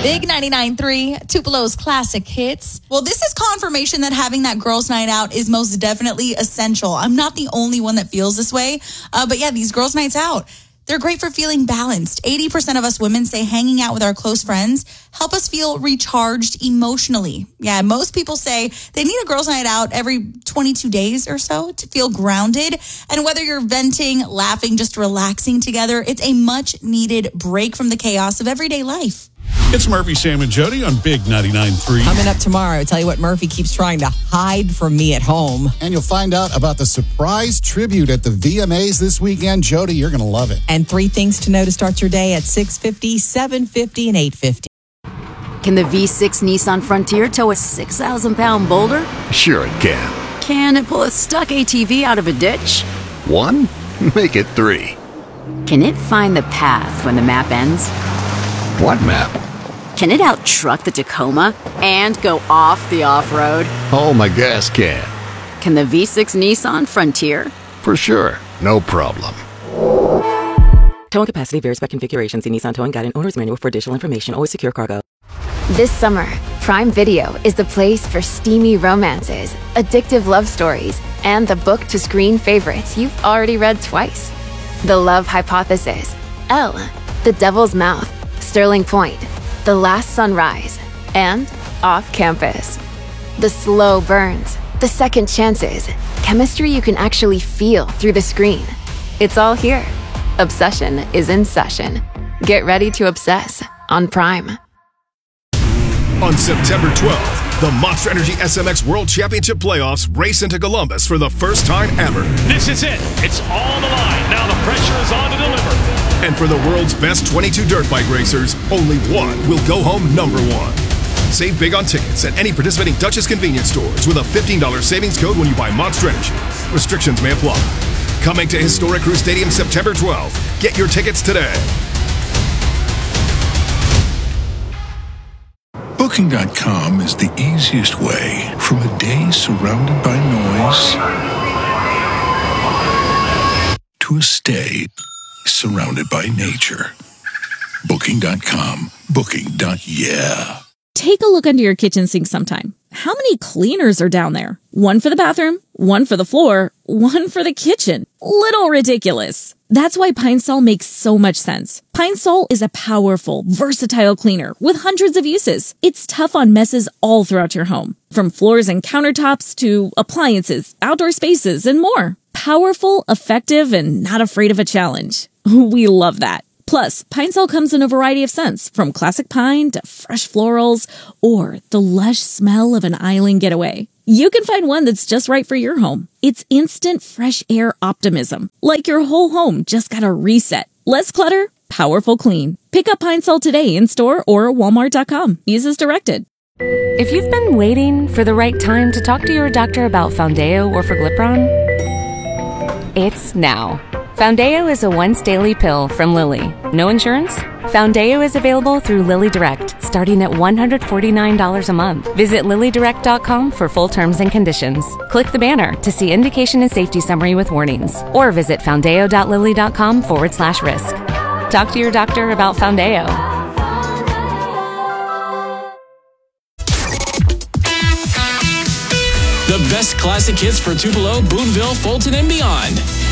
Big 99.3, Tupelo's classic hits. Well, this is confirmation that having that girls' night out is most definitely essential. I'm not the only one that feels this way. But yeah, these girls' nights out, they're great for feeling balanced. 80% of us women say hanging out with our close friends help us feel recharged emotionally. Yeah, most people say they need a girls' night out every 22 days or so to feel grounded. And whether you're venting, laughing, just relaxing together, it's a much needed break from the chaos of everyday life. It's Murphy, Sam, and Jody on Big 99.3. Coming up tomorrow, I'll tell you what Murphy keeps trying to hide from me at home. And you'll find out about the surprise tribute at the VMAs this weekend. Jody, you're going to love it. And 3 things to know to start your day at 6:50, 7:50, and 8:50. Can the V6 Nissan Frontier tow a 6,000-pound boulder? Sure it can. Can it pull a stuck ATV out of a ditch? 1? Make it 3. Can it find the path when the map ends? What map? Can it out-truck the Tacoma and go off the off-road? Oh, my gas can. Can the V6 Nissan Frontier? For sure. No problem. Towing capacity varies by configuration. See Nissan Towing Guide and Owner's Manual for additional information. Always secure cargo. This summer, Prime Video is the place for steamy romances, addictive love stories, and the book-to-screen favorites you've already read twice. The Love Hypothesis, Elle, The Devil's Mouth, Sterling Point, The Last Sunrise, and Off Campus. The slow burns, the second chances, chemistry you can actually feel through the screen. It's all here. Obsession is in session. Get ready to obsess on Prime. On September 12th, the Monster Energy SMX World Championship Playoffs race into Columbus for the first time ever. This is it. It's all the line. Now the pressure is on to deliver. And for the world's best 22 dirt bike racers, only one will go home number one. Save big on tickets at any participating Duchess convenience stores with a $15 savings code when you buy Monster Energy. Restrictions may apply. Coming to Historic Crew Stadium September 12th. Get your tickets today. Booking.com is the easiest way from a day surrounded by noise to a stay surrounded by nature. Booking.com. Booking.yeah. Take a look under your kitchen sink sometime. How many cleaners are down there? One for the bathroom, one for the floor, one for the kitchen. Little ridiculous. That's why Pine Sol makes so much sense. Pine Sol is a powerful, versatile cleaner with hundreds of uses. It's tough on messes all throughout your home, from floors and countertops to appliances, outdoor spaces, and more. Powerful, effective, and not afraid of a challenge. We love that. Plus, Pine Sol comes in a variety of scents, from classic pine to fresh florals, or the lush smell of an island getaway. You can find one that's just right for your home. It's instant fresh air optimism, like your whole home just got a reset. Less clutter, powerful clean. Pick up Pine Sol today in store or walmart.com. Use as directed. If you've been waiting for the right time to talk to your doctor about Foundeo or Forglipron, it's now. Foundeo is a once-daily pill from Lilly. No insurance? Foundeo is available through Lilly Direct, starting at $149 a month. Visit LillyDirect.com for full terms and conditions. Click the banner to see indication and safety summary with warnings, or visit foundeo.lilly.com/risk. Talk to your doctor about Foundeo. The best classic hits for Tupelo, Boonville, Fulton, and beyond.